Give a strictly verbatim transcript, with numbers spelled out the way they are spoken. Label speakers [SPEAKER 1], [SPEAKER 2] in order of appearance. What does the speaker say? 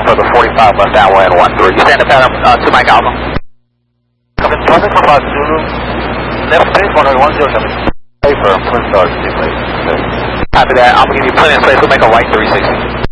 [SPEAKER 1] for the forty-five left downwind and one three. You stand up Adam, uh, to Mike Alpha.
[SPEAKER 2] Coming traffic from uh, Zulu. Left base, one oh one zero seven.
[SPEAKER 1] Hey, firm, twin stars, two, please. Copy that. I'm going to give you plenty of space. We'll make a right three sixty.